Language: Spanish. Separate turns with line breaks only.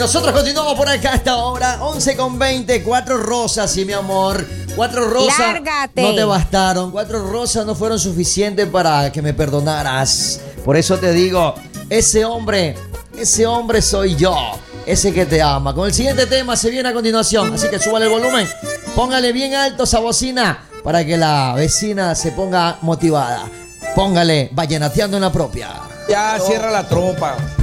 nosotros continuamos por acá hasta ahora, 11:20, 4 rosas, sí, mi amor. 4 rosas.
Lárgate.
No te bastaron. 4 rosas no fueron suficientes para que me perdonaras. Por eso te digo, ese hombre soy yo. Ese que te ama. Con el siguiente tema se viene a continuación. Así que súbale el volumen. Póngale bien alto esa bocina para que la vecina se ponga motivada. Póngale vallenateando en la propia.
Ya cierra la trompa.